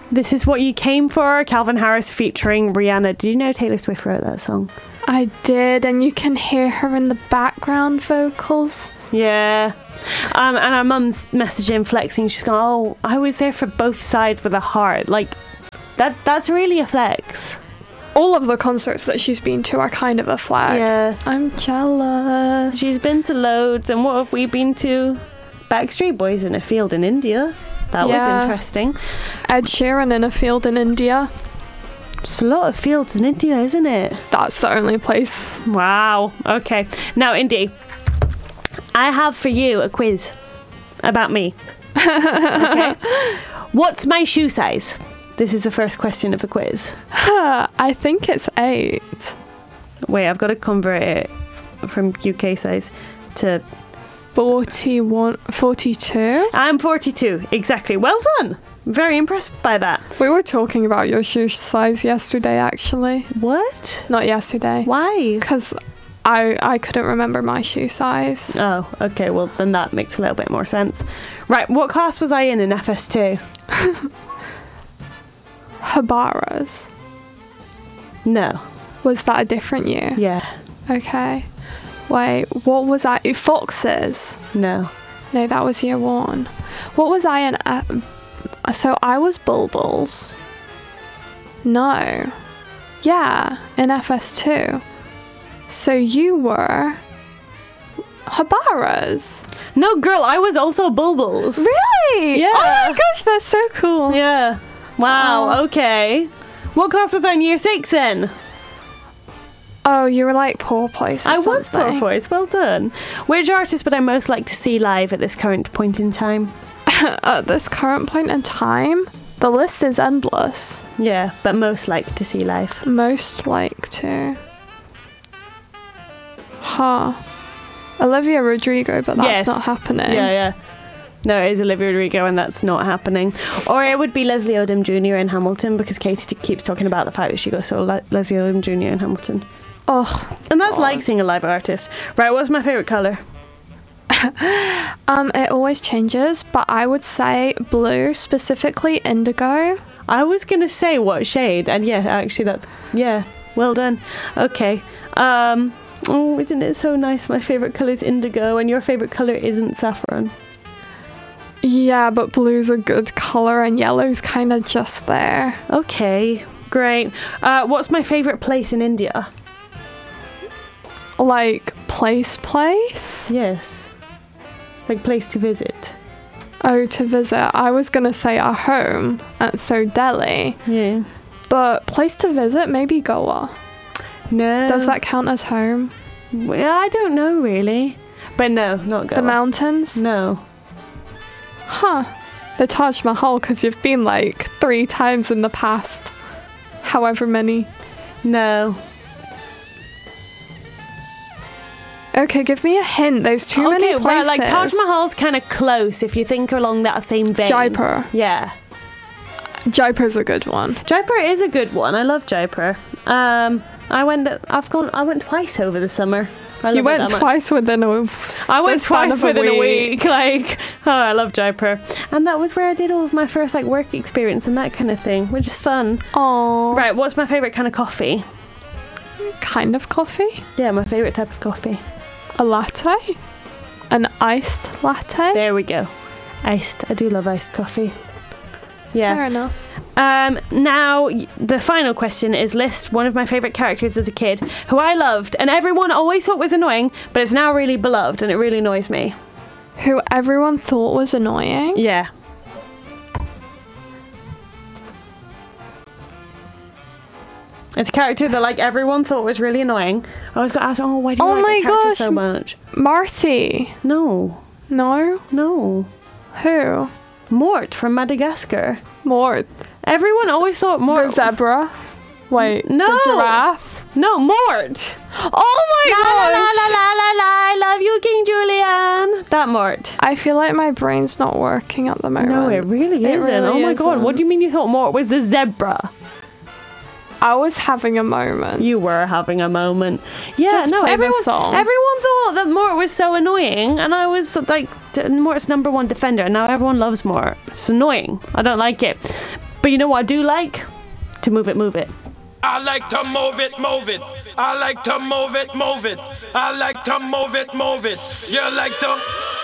This Is What You Came For, Calvin Harris featuring Rihanna. Did you know Taylor Swift wrote that song? I did, and you can hear her in the background vocals. Yeah. And our mum's messaging, flexing. She's going, oh, I was there for both sides with a heart. Like, that's really a flex. All of the concerts that she's been to are kind of a flex. Yeah. I'm jealous. She's been to loads. And what have we been to? Backstreet Boys in a field in India. That was interesting. Ed Sheeran in a field in India. It's a lot of fields in India, isn't it? That's the only place. Wow. Okay. Now, Indy, I have for you a quiz about me. Okay. What's my shoe size? This is the first question of the quiz. I think it's 8. Wait, I've got to convert it from UK size to 42. I'm 42, exactly. Well done. Very impressed by that. We were talking about your shoe size yesterday, actually. What? Not yesterday. Why? Because I couldn't remember my shoe size. Oh, okay. Well, then that makes a little bit more sense. Right, what class was I in FS2? Habaras. No. Was that a different year? Yeah. Okay. Wait, what was I? Foxes? No. No, that was year 1. What was I in? So I was Bulbuls. No. Yeah, in FS2. So you were Habaras. No, girl, I was also Bulbuls. Really? Yeah. Oh my gosh, that's so cool. Yeah. Wow, Oh. okay. What class was I in year 6 then? Oh, you were like Porpoise or I was something. Porpoise, well done. Which artist would I most like to see live at this current point in time? At this current point in time, the list is endless. Yeah, but most like to see live. Most like to. Huh. Olivia Rodrigo, but that's Yes. not happening. Yeah. No, it is Olivia Rodrigo and that's not happening. Or it would be Leslie Odom Jr. in Hamilton because Katie keeps talking about the fact that she goes to Leslie Odom Jr. in Hamilton. Ugh. And that's God. like seeing a live artist. Right, what's my favourite colour? It always changes, but I would say blue, specifically indigo. I was going to say what shade, and yeah, actually that's, yeah, well done. Okay. Oh, isn't it so nice? My favourite colour is indigo and your favourite colour isn't saffron. Yeah, but blue's a good colour and yellow's kind of just there. Okay, great. What's my favourite place in India? Like, place? Yes. Like place to visit. Oh, to visit. I was going to say our home at So Delhi. Yeah. But place to visit, maybe Goa. No. Does that count as home? Well, I don't know really. But no, not Goa. The mountains? No. Huh. The Taj Mahal, because you've been like 3 times in the past. However many. No. Okay, give me a hint. There's too many places. Well, like Taj Mahal's kind of close if you think along that same vein. Jaipur. Yeah. Jaipur's a good one. Jaipur is a good one. I love Jaipur. I went twice over the summer. You went twice within a I went the span twice of a within a week. Like, oh, I love Jaipur. And that was where I did all of my first like work experience and that kind of thing, which is fun. Oh. Right, what's my favourite kind of coffee? Kind of coffee? Yeah, my favourite type of coffee. A latte? An iced latte? There we go. Iced. I do love iced coffee. Yeah. Fair enough. Now, the final question is list one of my favourite characters as a kid who I loved and everyone always thought was annoying, but it's now really beloved and it really annoys me. Who everyone thought was annoying? Yeah. It's a character that like everyone thought was really annoying. I always got asked, why do you like that character so much? Marty. No. No? Who? Mort from Madagascar. Mort. Everyone always thought Mort. The zebra. Wait, no. The giraffe. No, Mort. Oh my gosh. I love you, King Julian. That Mort. I feel like my brain's not working at the moment. No, it really isn't. Really oh my god, isn't. what do you mean you thought Mort was the zebra? I was having a moment. You were having a moment. Yeah, Just no, play the everyone song. thought that Mort was so annoying, and I was like Mort's #1 defender, and now everyone loves Mort. It's annoying. I don't like it. But you know what I do like? To move it, move it. I like to move it, move it. I like to move it, move it. I like to move it, move it. You like to